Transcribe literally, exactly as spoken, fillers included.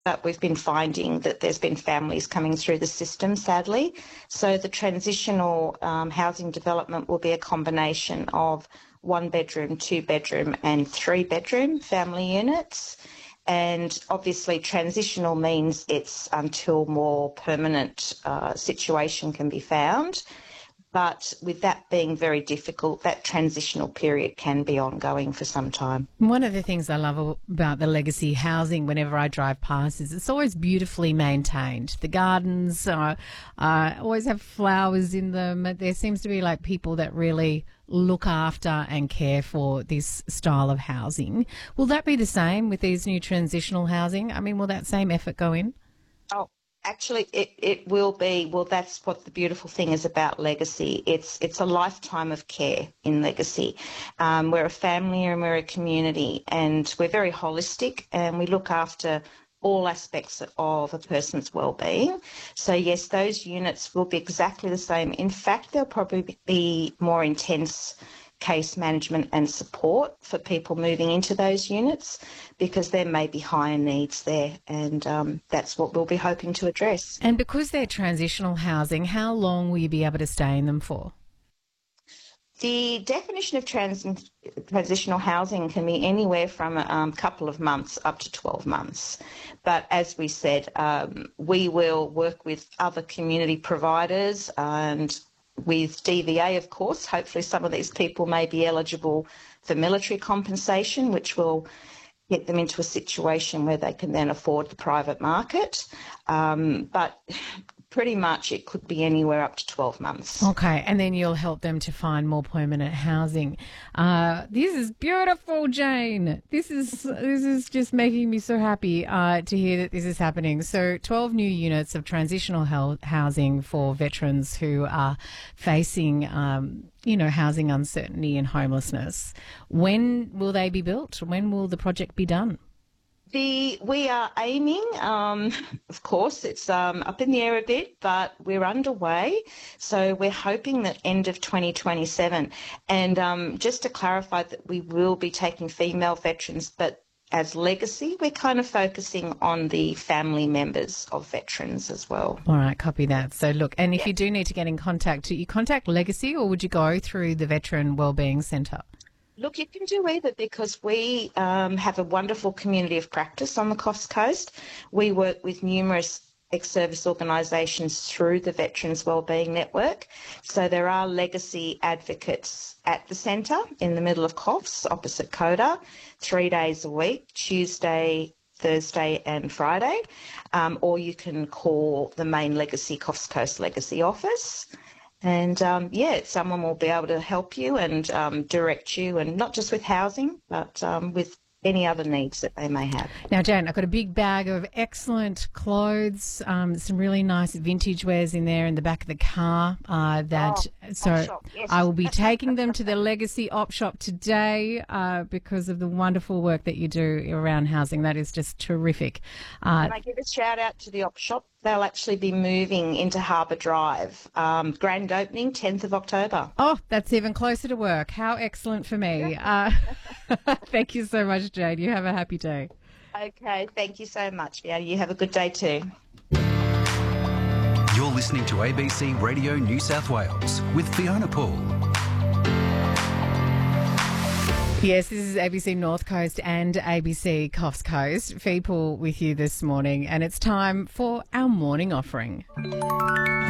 but we've been finding that there's been families coming through the system, sadly. So the transitional um, housing development will be a combination of one bedroom, two bedroom and three bedroom family units. And obviously transitional means it's until more permanent uh, situation can be found. But with that being very difficult, that transitional period can be ongoing for some time. One of the things I love about the legacy housing whenever I drive past is it's always beautifully maintained. The gardens uh, uh, always have flowers in them. There seems to be like people that really look after and care for this style of housing. Will that be the same with these new transitional housing? I mean, will that same effort go in? Oh, actually, it, it will be. Well, that's what the beautiful thing is about legacy. It's it's a lifetime of care in legacy. Um, we're a family and we're a community, and we're very holistic, and we look after all aspects of a person's well-being. So yes, those units will be exactly the same. In fact, there'll probably be more intense case management and support for people moving into those units because there may be higher needs there, and um, that's what we'll be hoping to address. And because they're transitional housing, how long will you be able to stay in them for? The definition of trans- transitional housing can be anywhere from a um, couple of months up to twelve months. But as we said, um, we will work with other community providers and with D V A, of course. Hopefully some of these people may be eligible for military compensation, which will get them into a situation where they can then afford the private market. Um, but pretty much it could be anywhere up to twelve months. Okay, and then you'll help them to find more permanent housing. Uh, this is beautiful, Jane. This is this is just making me so happy uh, to hear that this is happening. So twelve new units of transitional health housing for veterans who are facing, um, you know, housing uncertainty and homelessness. When will they be built? When will the project be done? The, we are aiming, um, of course, it's um, up in the air a bit, but we're underway. So we're hoping that end of twenty twenty-seven. And um, just to clarify that we will be taking female veterans, but as legacy, we're kind of focusing on the family members of veterans as well. All right, copy that. So look, and if Yeah. you do need to get in contact, do you contact Legacy or would you go through the Veteran Wellbeing Centre? Look, you can do either because we um, have a wonderful community of practice on the Coffs Coast. We work with numerous ex-service organisations through the Veterans Wellbeing Network. So there are legacy advocates at the centre in the middle of Coffs, opposite Coda, three days a week, Tuesday, Thursday and Friday. Um, or you can call the main Legacy Coffs Coast Legacy office. And, um, yeah, someone will be able to help you and um, direct you, and not just with housing, but um, with any other needs that they may have. Now, Jane, I've got a big bag of excellent clothes, um, some really nice vintage wares in there in the back of the car. Uh, that Oh, so op shop, yes. I will be taking them to the Legacy Op Shop today uh, because of the wonderful work that you do around housing. That is just terrific. Uh, Can I give a shout out to the op shop? They'll actually be moving into Harbour Drive. Um, grand opening, tenth of October. Oh, that's even closer to work. How excellent for me. Uh, thank you so much, Jane. You have a happy day. Okay, thank you so much, Fiona. You have a good day too. You're listening to A B C Radio New South Wales with Fiona Poole. Yes, this is A B C North Coast and A B C Coffs Coast. Fee Poole with you this morning, and it's time for our morning offering.